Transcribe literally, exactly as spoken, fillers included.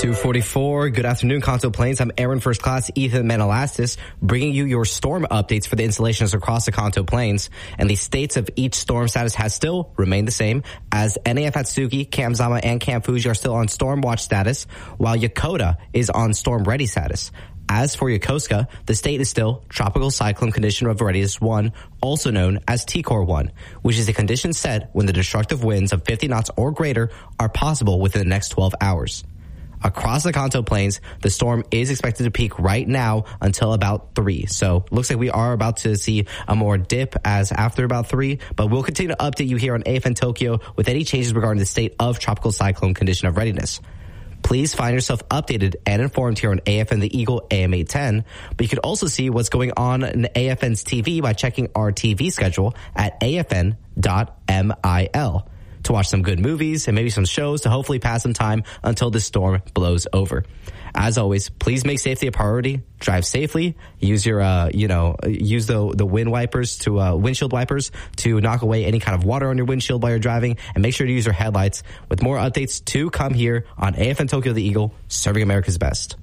two forty-four. Good afternoon, Kanto Plains. I'm Aaron First Class Ethan Manalastis, bringing you your storm updates for the installations across the Kanto Plains. And the states of each storm status has still remained the same, as N A F Atsugi, Camp Zama, and Camp Fuji are still on storm watch status, while Yokota is on storm ready status. As for Yokosuka, the state is still Tropical Cyclone Condition of Readiness one, also known as T C O R one, which is a condition set when the destructive winds of fifty knots or greater are possible within the next twelve hours. Across the Kanto Plains, the storm is expected to peak right now until about three. So looks like we are about to see a more dip as after about three, but we'll continue to update you here on A F N Tokyo with any changes regarding the state of Tropical Cyclone Condition of Readiness. Please find yourself updated and informed here on A F N The Eagle A M eight ten, but you could also see what's going on in A F N's T V by checking our T V schedule at A F N dot mil to watch some good movies and maybe some shows to hopefully pass some time until this storm blows over. As always, please make safety a priority. Drive safely. Use your, uh, you know, use the the wind wipers to uh, windshield wipers to knock away any kind of water on your windshield while you're driving, and make sure to use your headlights. With more updates to come here on A F N Tokyo The Eagle, serving America's best.